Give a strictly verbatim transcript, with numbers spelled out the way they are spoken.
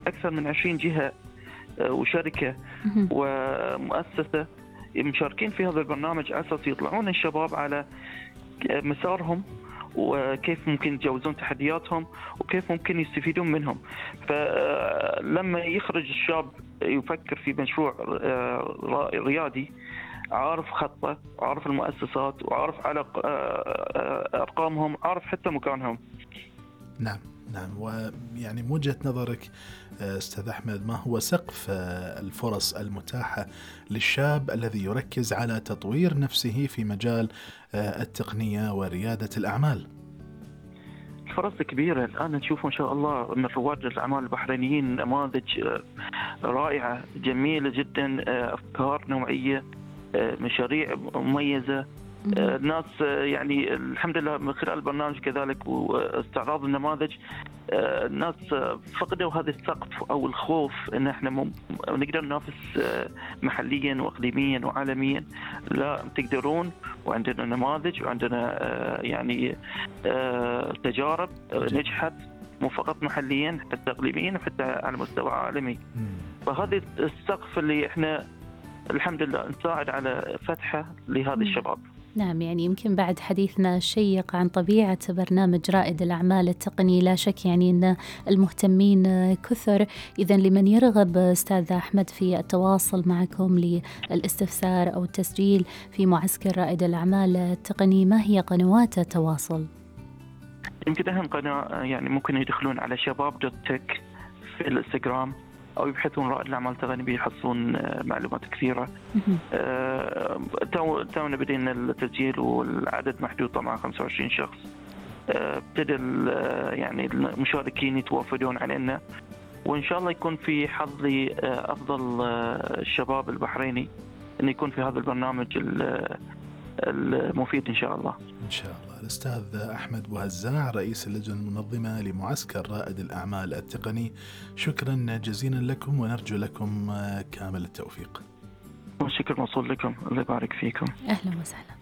أكثر من عشرين جهة وشركة ومؤسسة مشاركين في هذا البرنامج على أساس يطلعون الشباب على مسارهم، وكيف ممكن يتجاوزون تحدياتهم، وكيف ممكن يستفيدون منهم. فلما يخرج الشاب يفكر في مشروع ريادي، عارف خطة، عارف المؤسسات، وعارف على أرقامهم، عارف حتى مكانهم. نعم نعم. ويعني من وجهة نظرك أستاذ أحمد، ما هو سقف الفرص المتاحة للشاب الذي يركز على تطوير نفسه في مجال التقنية وريادة الأعمال؟ فرص كبيرة الآن نشوف إن شاء الله من رواد الأعمال البحرينيين نماذج رائعة جميلة جدا، أفكار نوعية، مشاريع مميزة. الناس يعني الحمد لله من خلال البرنامج كذلك واستعراض النماذج، الناس فقدوا هذا السقف أو الخوف إن إحنا نقدر ننافس محليا وإقليميا وعالميا. لا، تقدرون، وعندنا نماذج، وعندنا يعني تجارب نجحت مو فقط محليا حتى إقليميا وحتى على مستوى عالمي. فهذا السقف اللي إحنا الحمد لله نساعد على فتحه لهذا الشباب. نعم، يعني يمكن بعد حديثنا الشيق عن طبيعة برنامج رائد الأعمال التقني، لا شك يعني أن المهتمين كثر. إذن لمن يرغب أستاذ أحمد في التواصل معكم للاستفسار أو التسجيل في معسكر رائد الأعمال التقني، ما هي قنوات التواصل؟ يمكن أهم قناة يعني ممكن يدخلون على شباب دوت تك في الانستغرام، أو يبحثون رائد الأعمال التقني بيحصلون معلومات كثيرة. تو تونا بدينا التسجيل والعدد محدود طبعا خمسة وعشرين شخص. ابتدى يعني المشاركين يتوافدون علينا، وإن شاء الله يكون في حظ أفضل الشباب البحريني أن يكون في هذا البرنامج المفيد إن شاء الله. إن شاء الله. الأستاذ أحمد بوهزاع، رئيس اللجنة المنظمة لمعسكر رائد الأعمال التقني، شكرا جزيلا لكم، ونرجو لكم كامل التوفيق. والشكر موصول لكم، الله يبارك فيكم. أهلا وسهلا.